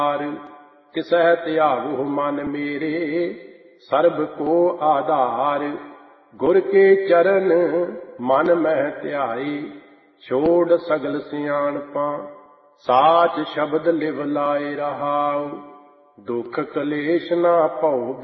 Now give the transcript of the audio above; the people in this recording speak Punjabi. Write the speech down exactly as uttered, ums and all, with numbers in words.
ਤਿਸਹਿ ਧਿਆਵਹੁ ਮਨ ਮੇਰੇ ਸਰਬ ਕੋ ਆਧਾਰ। ਗੁਰ ਕੇ ਚਰਨ ਮਨ ਮਹਿ ਧਿਆਈ ਛੋੜ ਸਗਲ ਸਿਆਣਪਾਂ। ਸਾਚ ਸ਼ਬਦ ਲਿਵ ਲਾਇ ਰਹਾਉ ਦੁਖ ਕਲੇਸ਼ ਨਾ ਭਉ